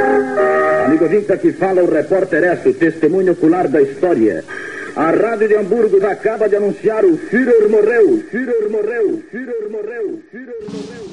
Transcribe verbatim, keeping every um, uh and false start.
Amigo ouvinte, aqui fala o repórter Esso, testemunho ocular da história. A Rádio de Hamburgo acaba de anunciar o Führer morreu, Führer morreu, Führer morreu, Führer morreu.